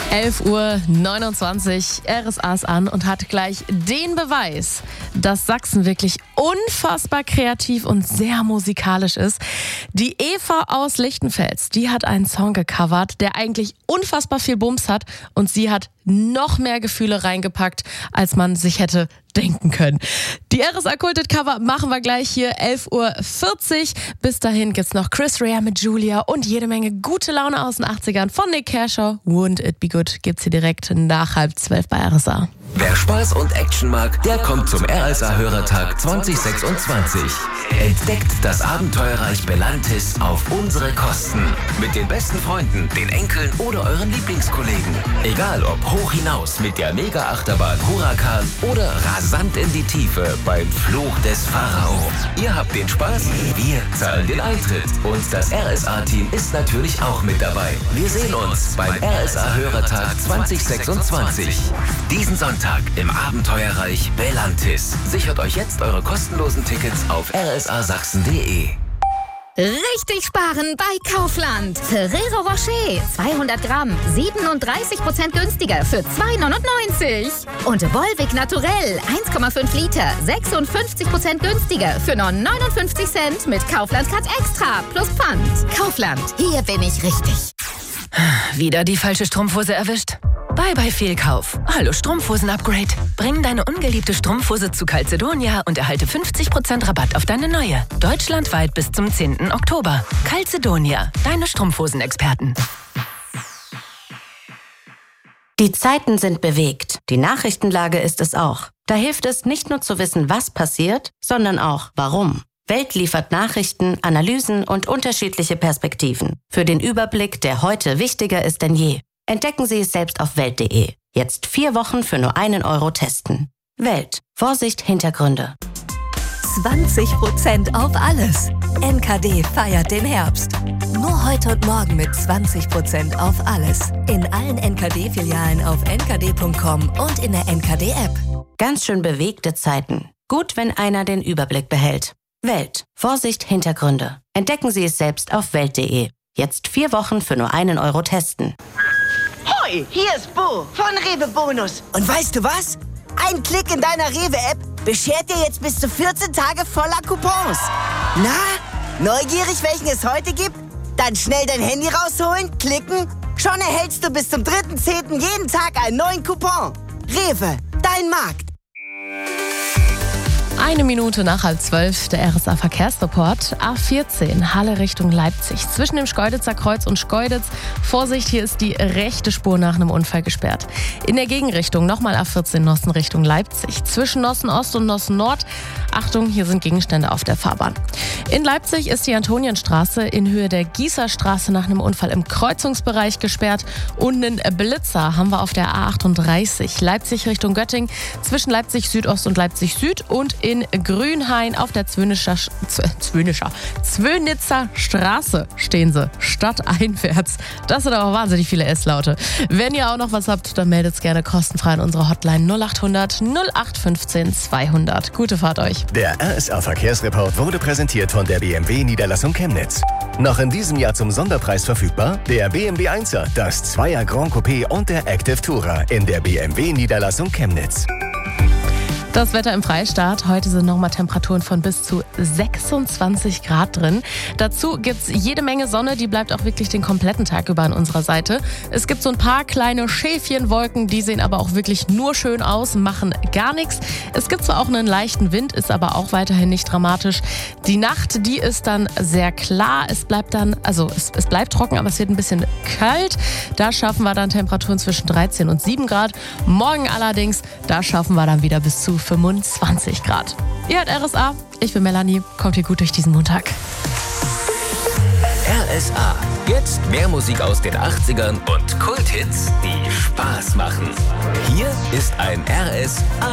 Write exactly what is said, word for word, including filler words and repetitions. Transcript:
elf Uhr neunundzwanzig, R S A ist an und hat gleich den Beweis, dass Sachsen wirklich unfassbar kreativ und sehr musikalisch ist. Die Eva aus Lichtenfels, die hat einen Song gecovert, der eigentlich unfassbar viel Bums hat, und sie hat noch mehr Gefühle reingepackt, als man sich hätte denken können. Die R S A Kultet Cover machen wir gleich hier, elf Uhr vierzig. Bis dahin gibt's noch Chris Rea mit Julia und jede Menge gute Laune aus den achtzigern von Nick Kershaw. Wouldn't It Be Good gibt's hier direkt nach halb zwölf bei R S A. Wer Spaß und Action mag, der kommt zum R S A-Hörertag zwanzig sechsundzwanzig. Entdeckt das Abenteuerreich Belantis auf unsere Kosten. Mit den besten Freunden, den Enkeln oder euren Lieblingskollegen. Egal ob hoch hinaus mit der Mega-Achterbahn Huracan oder rasant in die Tiefe beim Fluch des Pharao. Ihr habt den Spaß, wir zahlen den Eintritt. Und das R S A-Team ist natürlich auch mit dabei. Wir sehen uns beim R S A-Hörertag zwanzig sechsundzwanzig. Diesen Sonntag im Abenteuerreich Belantis. Sichert euch jetzt eure kostenlosen Tickets auf r s a sachsen punkt d e. Richtig sparen bei Kaufland. Ferrero Rocher zweihundert Gramm, siebenunddreißig Prozent günstiger für zwei neunundneunzig. Und Volvic Naturell eins Komma fünf Liter, sechsundfünfzig Prozent günstiger für nur neunundfünfzig Cent mit Kaufland Cut Extra plus Pfand. Kaufland, hier bin ich richtig. Wieder die falsche Strumpfhose erwischt? Bye bye Fehlkauf. Hallo Strumpfhosen-Upgrade. Bring deine ungeliebte Strumpfhose zu Calzedonia und erhalte fünfzig Prozent Rabatt auf deine neue. Deutschlandweit bis zum zehnten Oktober. Calzedonia, deine Strumpfhosenexperten. Die Zeiten sind bewegt. Die Nachrichtenlage ist es auch. Da hilft es nicht nur zu wissen, was passiert, sondern auch warum. Welt liefert Nachrichten, Analysen und unterschiedliche Perspektiven. Für den Überblick, der heute wichtiger ist denn je. Entdecken Sie es selbst auf welt punkt de. Jetzt vier Wochen für nur einen Euro testen. Welt. Vorsicht, Hintergründe. zwanzig Prozent auf alles. N K D feiert den Herbst. Nur heute und morgen mit zwanzig Prozent auf alles. In allen N K D-Filialen auf n k d punkt com und in der N K D-App. Ganz schön bewegte Zeiten. Gut, wenn einer den Überblick behält. Welt. Vorsicht, Hintergründe. Entdecken Sie es selbst auf welt punkt de. Jetzt vier Wochen für nur einen Euro testen. Hoi, hier ist Bo von Rewe Bonus. Und weißt du was? Ein Klick in deiner Rewe-App beschert dir jetzt bis zu vierzehn Tage voller Coupons. Na, neugierig, welchen es heute gibt? Dann schnell dein Handy rausholen, klicken. Schon erhältst du bis zum dritten zehnten jeden Tag einen neuen Coupon. Rewe, dein Markt. Eine Minute nach halb zwölf, der R S A Verkehrsreport. A vierzehn, Halle Richtung Leipzig. Zwischen dem Schkeuditzer Kreuz und Schkeuditz. Vorsicht, hier ist die rechte Spur nach einem Unfall gesperrt. In der Gegenrichtung nochmal A vierzehn Nossen Richtung Leipzig. Zwischen Nossen Ost und Nossen Nord. Achtung, hier sind Gegenstände auf der Fahrbahn. In Leipzig ist die Antonienstraße in Höhe der Gießerstraße nach einem Unfall im Kreuzungsbereich gesperrt. Und einen Blitzer haben wir auf der A achtunddreißig. Leipzig Richtung Göttingen. Zwischen Leipzig Südost und Leipzig Süd und in Grünhain auf der Zwönischer, Zwönischer, Zwönitzer Straße stehen sie, stadteinwärts. Das sind aber wahnsinnig viele S-Laute. Wenn ihr auch noch was habt, dann meldet es gerne kostenfrei an unsere Hotline null achthundert null acht fünfzehn zweihundert. Gute Fahrt euch. Der R S A Verkehrsreport wurde präsentiert von der B M W Niederlassung Chemnitz. Noch in diesem Jahr zum Sonderpreis verfügbar der B M W Einser, das Zweier Grand Coupé und der Active Tourer in der B M W Niederlassung Chemnitz. Das Wetter im Freistaat. Heute sind nochmal Temperaturen von bis zu sechsundzwanzig Grad drin. Dazu gibt's jede Menge Sonne, die bleibt auch wirklich den kompletten Tag über an unserer Seite. Es gibt so ein paar kleine Schäfchenwolken, die sehen aber auch wirklich nur schön aus, machen gar nichts. Es gibt zwar auch einen leichten Wind, ist aber auch weiterhin nicht dramatisch. Die Nacht, die ist dann sehr klar. Es bleibt dann, also es, es bleibt trocken, aber es wird ein bisschen kalt. Da schaffen wir dann Temperaturen zwischen dreizehn und sieben Grad. Morgen allerdings, da schaffen wir dann wieder bis zu fünfundzwanzig Grad. Ihr hört R S A, ich bin Melanie, kommt ihr gut durch diesen Montag. R S A. Jetzt mehr Musik aus den achtzigern und Kulthits, die Spaß machen. Hier ist ein R S A.